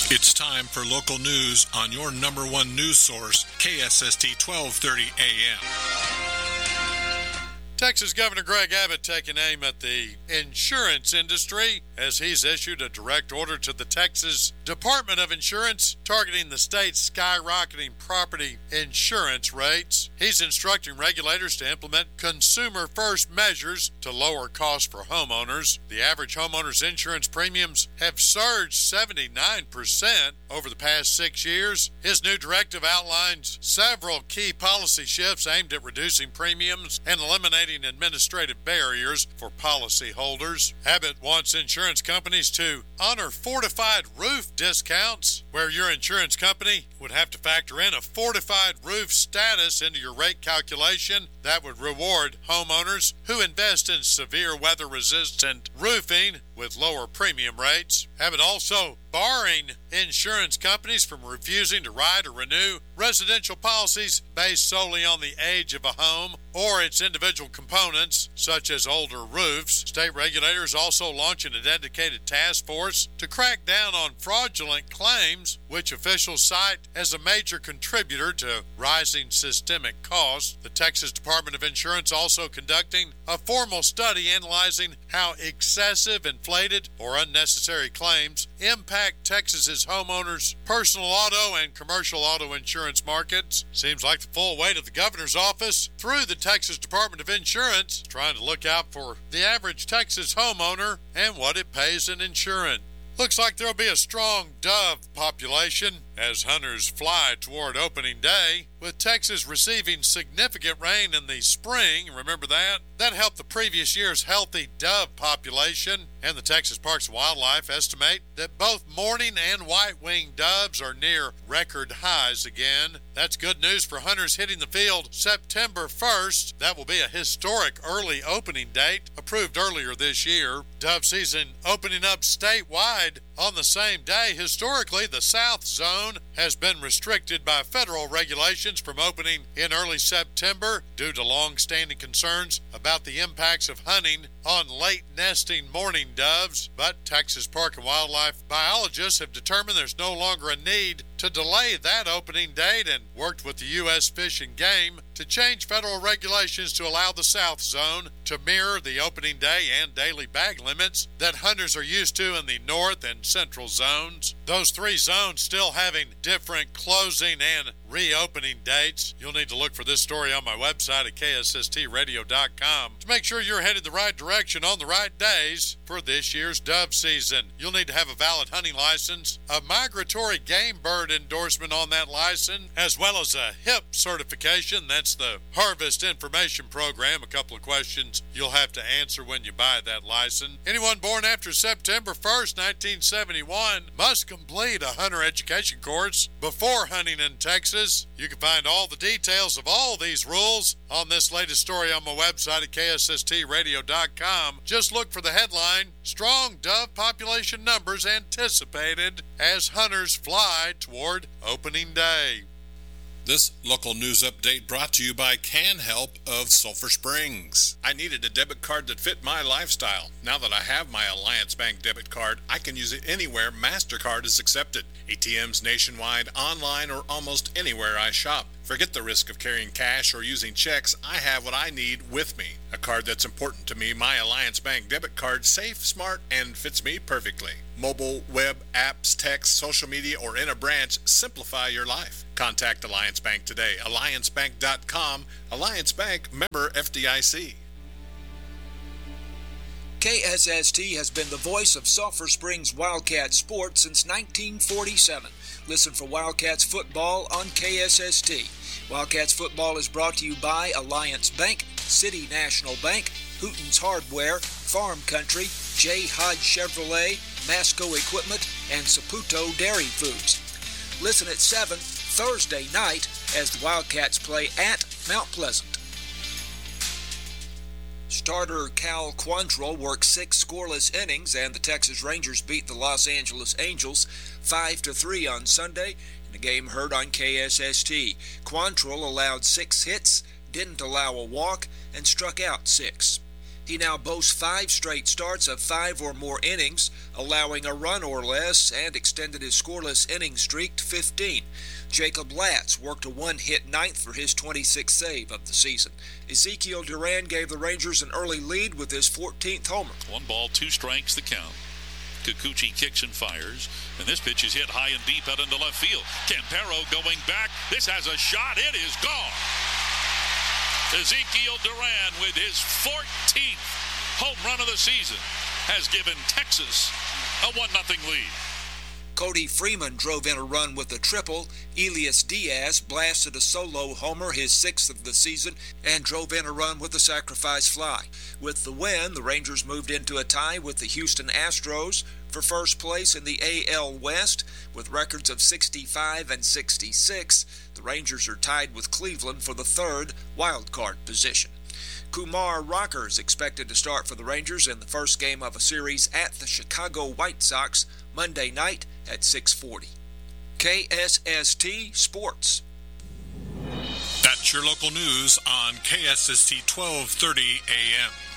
It's time for local news on your number one news source, KSST 1230 AM. Texas Governor Greg Abbott taking aim at the insurance industry as he's issued a direct order to the Texas Department of Insurance targeting the state's skyrocketing property insurance rates. He's instructing regulators to implement consumer-first measures to lower costs for homeowners. The average homeowner's insurance premiums have surged 79% over the past 6 years. His new directive outlines several key policy shifts aimed at reducing premiums and eliminating administrative barriers for policyholders. Abbott wants insurance companies to honor fortified roof discounts, where your insurance company would have to factor in a fortified roof status into your rate calculation. That would reward homeowners who invest in severe weather-resistant roofing with lower premium rates. Abbott also barring insurance companies from refusing to write or renew residential policies based solely on the age of a home or its individual components, such as older roofs. State regulators also launching a dedicated task force to crack down on fraudulent claims, which officials cite as a major contributor to rising systemic costs. The Texas Department of Insurance also conducting a formal study analyzing how excessive, inflated, or unnecessary claims impact Texas's homeowners' personal auto and commercial auto insurance markets. Seems like the full weight of the governor's office through the Texas Department of Insurance trying to look out for the average Texas homeowner and what it pays in insurance. Looks like there'll be a strong dove population as hunters fly toward opening day, with Texas receiving significant rain in the spring. Remember that? That helped the previous year's healthy dove population, and the Texas Parks and Wildlife estimate that both mourning and white-winged doves are near record highs again. That's good news for hunters hitting the field September 1st. That will be a historic early opening date, approved earlier this year. Dove season opening up statewide on the same day. Historically, the South Zone has been restricted by federal regulations from opening in early September due to long-standing concerns about the impacts of hunting on late nesting mourning doves. But Texas Park and Wildlife biologists have determined there's no longer a need to delay that opening date and worked with the U.S. Fish and Game to change federal regulations to allow the South Zone to mirror the opening day and daily bag limits that hunters are used to in the North and Central zones. Those three zones still having different closing and reopening dates. You'll need to look for this story on my website at ksstradio.com to make sure you're headed the right direction on the right days for this year's dove season. You'll need to have a valid hunting license, a migratory game bird endorsement on that license, as well as a HIP certification. That's the Harvest Information Program. A couple of questions you'll have to answer when you buy that license. Anyone born after September 1st, 1971 must complete a hunter education course before hunting in Texas. You can find all the details of all these rules on this latest story on my website at ksstradio.com. Just look for the headline, Strong Dove Population Numbers Anticipated as Hunters Fly Toward Opening Day. This local news update brought to you by CanHelp of Sulphur Springs. I needed a debit card that fit my lifestyle. Now that I have my Alliance Bank debit card, I can use it anywhere MasterCard is accepted. ATMs nationwide, online, or almost anywhere I shop. Forget the risk of carrying cash or using checks. I have what I need with me. A card that's important to me, my Alliance Bank debit card, safe, smart, and fits me perfectly. Mobile, web, apps, text, social media, or in a branch, simplify your life. Contact Alliance Bank today. AllianceBank.com. Alliance Bank, member FDIC. KSST has been the voice of Sulphur Springs Wildcat sports since 1947. Listen for Wildcats football on KSST. Wildcats football is brought to you by Alliance Bank, City National Bank, Hooten's Hardware, Farm Country, J. Hodge Chevrolet, Masco Equipment, and Saputo Dairy Foods. Listen at 7 Thursday night as the Wildcats play at Mount Pleasant. Starter Cal Quantrill worked 6 scoreless innings, and the Texas Rangers beat the Los Angeles Angels 5-3 on Sunday in a game heard on KSST. Quantrill allowed 6 hits, didn't allow a walk, and struck out 6. He now boasts 5 straight starts of 5 or more innings, allowing a run or less, and extended his scoreless inning streak to 15. Jacob Latz worked a 1-hit ninth for his 26th save of the season. Ezekiel Duran gave the Rangers an early lead with his 14th homer. 1 ball, 2 strikes the count. Kikuchi kicks and fires, and this pitch is hit high and deep out into left field. Campero going back. This has a shot. It is gone. Ezekiel Duran with his 14th home run of the season has given Texas a 1-0 lead. Cody Freeman drove in a run with a triple. Elias Diaz blasted a solo homer, his 6th of the season, and drove in a run with a sacrifice fly. With the win, the Rangers moved into a tie with the Houston Astros for first place in the AL West with records of 65 and 66. The Rangers are tied with Cleveland for the 3rd wild card position. Kumar Rocker is expected to start for the Rangers in the first game of a series at the Chicago White Sox Monday night at 6:40. KSST Sports. That's your local news on KSST 1230 AM.